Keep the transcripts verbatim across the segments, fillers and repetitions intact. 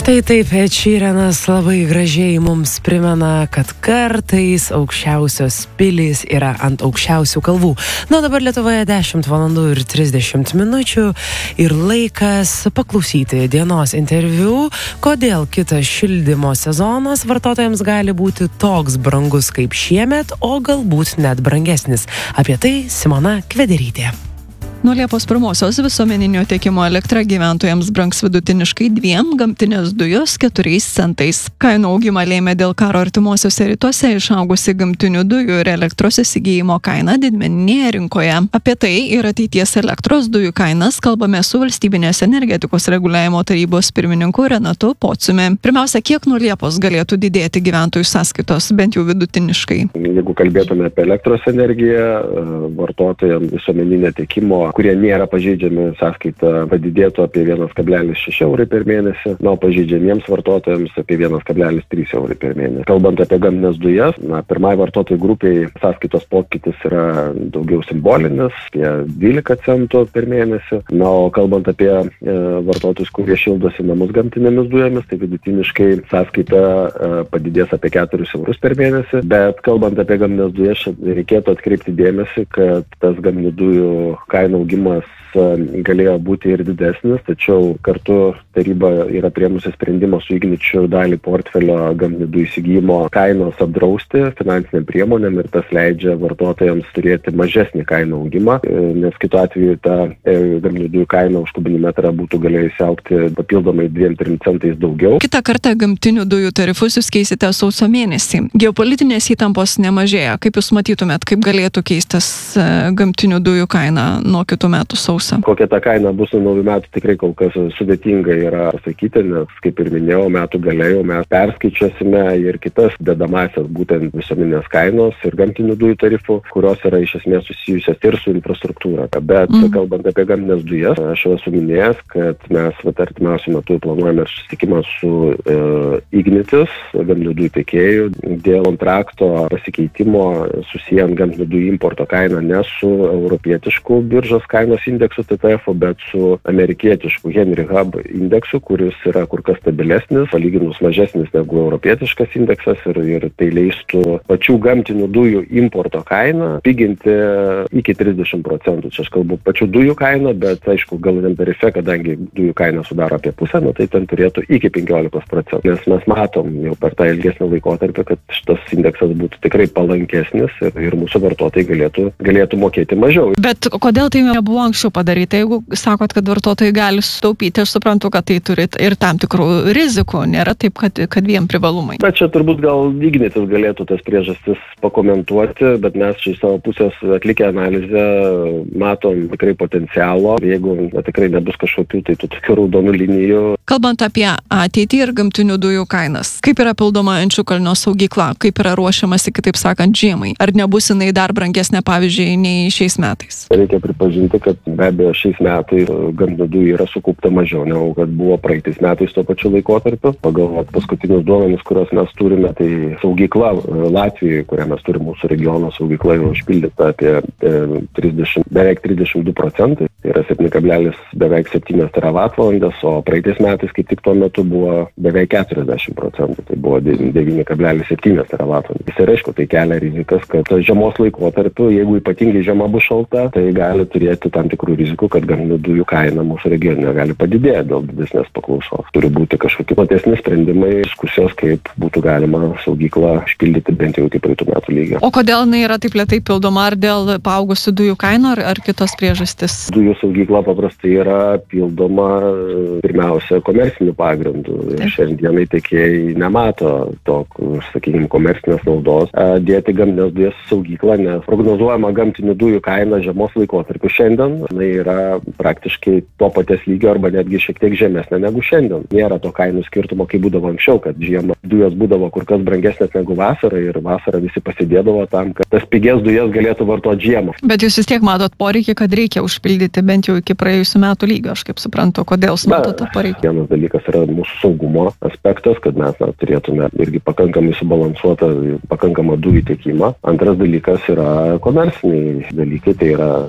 Štai taip, Ed Sheeranas labai gražiai mums primena, kad kartais aukščiausios pilys yra ant aukščiausių kalvų. Nu, dabar Lietuvoje dešimt valandų ir trisdešimt minučių ir laikas paklausyti dienos interviu, kodėl kitas šildymo sezonas vartotojams gali būti toks brangus kaip šiemet, o galbūt net brangesnis. Apie tai Simona Kvederytė. Nuo Liepos pirmosios visuomeninio tiekimo elektra gyventojams brangs vidutiniškai dviem, gamtinės dujos keturiais centais. Kainų augimą lėmė dėl karo artimuosiuose rytuose išaugusi gamtinių dujų ir elektros įsigijimo kaina didmeninėje rinkoje. Apie tai ir ateities elektros dujų kainas kalbame su Valstybinės energetikos reguliavimo tarybos pirmininku Renatu Pociumi. Pirmiausia, kiek nuo Liepos galėtų didėti gyventojų sąskaitos, bent jau vidutiniškai? Jeigu kalbėtume apie elektros energiją, vartotojams visuomeninio tiekimo, kurie nėra pažeidžiami, sąskaita padidėtų apie vienas kablelis šeši eurai per mėnesį, na, pažeidžiamiems vartotojams apie vienas kablelis trys eurai per mėnesį. Kalbant apie gamtines dujas, na, pirmai vartotojų grupiai sąskaitos pokytis yra daugiau simbolinis, apie dvylika centų per mėnesį. Na, o kalbant apie e, vartotojus, kurie šildosi namus gamtinėmis dujomis, tai vidutiniškai sąskaita e, padidės apie keturis eurus per mėnesį. Bet kalbant apie gamtines dujas, reikėtų atkreipti dėmesį, kad tas gamtinių dujų kainų augimas galėjo būti ir didesnis, tačiau kartu taryba yra priėmusi sprendimą su Igničiu dalį portfelio gamtinių dujų įsigijimo kainos apdrausti finansiniam priemonėm ir tas leidžia vartotojams turėti mažesnį kainų augimą, nes kitu atveju ta gamtinių dujų kaina už kubinį metrą būtų galėjusi augti papildomai dviem trim centais daugiau. Kitą kartą gamtinių dujų tarifus jūs keisite sausio mėnesį. Geopolitinės įtampos nemažėja. Kaip jūs matytumėt, kaip galėtų keistis gamtinių dujų kaina nuo kitų metų sausio? Kokia ta kaina bus nuo naujų metų, tikrai kol kas sudėtinga yra pasakyti, nes, kaip ir minėjau, metų gale jau mes perskaičiuosime ir kitas dedamąsias būtent visuomeninės kainos ir gamtinių dujų tarifų, kurios yra iš esmės susijusios ir su infrastruktūra. Bet mm. kalbant apie gamtines dujas, aš jau esu minėjęs, kad mes vat artimiausiu metu planuojame susitikimą su e, Ignitis, gamtinių dujų tiekėjų, dėl kontrakto pasikeitimo susijant gamtinių dujų importo kainą ne su europietišku biržos kainos indeksu, su T T F, bet su amerikietišku Henry Hub indeksu, kuris yra kur kas stabilesnis, palyginus mažesnis negu europietiškas indeksas ir, ir tai leistų pačių gamtinių dujų importo kainą piginti iki trisdešimt procentų. Čia aš kalbu pačių dujų kainą, bet aišku, galutiniam tarife, kadangi dujų kaina sudaro apie pusę, nu, tai ten turėtų iki penkiolikos procentų. Nes mes matom jau per tą ilgesnį laikotarpį, kad šitas indeksas būtų tikrai palankesnis ir, ir mūsų vartotojai galėtų, galėtų mokėti mažiau. Bet kodėl tai nebuvo anksčiau padaryta? Jeigu sakot, kad vartotojai gali sutaupyti, aš suprantu, kad tai turi ir tam tikrų rizikų, nėra taip, kad, kad vien privalumai. Bet čia turbūt gal Ignitis galėtų tas priežastis pakomentuoti, bet mes čia iš savo pusės atlikę analizę matom tikrai potencialo. Jeigu na, tikrai nebus kažkokių tai tų tokių raudonų linijų. Kalbant apie ateitį ir gamtinių dujų kainas, kaip yra pildoma Ančiukalnio saugykla, kaip yra ruošiamasi, kitaip sakant, žiemai? Ar nebus jinai dar brangesnė, pavyzdžiui, nei šiais metais? Reikia pripažinti, kad be abejo šiais metais gamtinių dujų yra sukaupta mažiau, negu kad buvo praeitais metais tuo pačiu laikotarpiu. Pagal paskutinius duomenis, kuriuos mes turime, tai saugykla Latvijoje, kurią mes turime mūsų regiono saugykla, jau užpildyta apie trisdešimt, beveik trisdešimt du procentai. Tai yra septyni kablelis septyni teravatvalandės, o praeitais metais kaip tik tuo metu buvo beveik keturiasdešimt procentų. Tai buvo devyni kablelis septyni teravatvalandės. Ir aišku, tai kelia rizikas, kad žiemos laikotarpiu, jeigu ypatingai žiema bus šalta, tai gali turėti tam tikrų rizikų, kad gamtinių dujų kaina mūsų regione gali padidėti dėl didesnės paklausos. Turi būti kažkokie platesni sprendimai, diskusijos, kaip būtų galima saugyklą išpildyti bent jau iki praeitų metų lygio. O kodėl jinai yra taip lėtai pildoma? Ar dėl paaugusių dujų kainų, ar, ar kitos priežastis? Dujų saugykla paprastai yra pildoma pirmiausia komerciniu pagrindu. Ir šiandienai tiekėjai nemato to, sakykime, komercinės naudos dėti gamtines dujas saugyklą, nes prognozuojama gamtinių dujų kaina žiemos laikotarpiu šiandien jinai yra praktiškai to paties lygio arba netgi šiek tiek žemesnė negu šiandien. Nėra to kainų skirtumo, kaip būdavo anksčiau, kad žiemą dujos būdavo kur kas brangesnės negu vasarą ir vasarą visi pasidėdavo tam, kad tas pigias dujas galėtų vartoti žiemą. Bet jūs vis tiek matot poreikį, kad reikia užpildyti bent jau iki praėjusių metų lygio, aš kaip suprantu, kodėl jūs matote tą poreikį. Vienas dalykas yra mūsų saugumo aspektas, kad mes na, turėtume irgi pakankamai subalansuotą, pakankamą dujų tiekimą. Antras dalykas yra komerciniai dalykai, tai yra, na, jeigu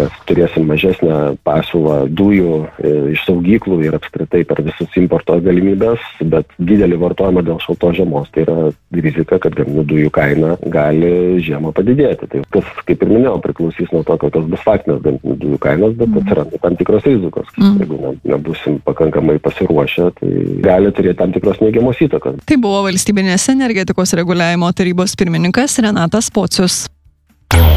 mes turėsim mažesnę pasiūlą dujų e, iš saugyklų ir apskritai per visus importo galimybės, bet didelį vartojimą dėl šaltos žiemos, tai yra rizika, kad gamtinių dujų kaina gali žiemą padidėti. Tai kas, kaip ir minėjau, priklausys nuo to, kokios bus faktinės gamtinių dujų kainos, bet mm. atsiranda tam tikros rizikos. Mm. Jeigu ne, nebusim pakankamai pasiruošę, tai gali turėti tam tikros neigiamos įtakos. Tai buvo Valstybinės energetikos reguliavimo tarybos pirmininkas Renatas Pocius.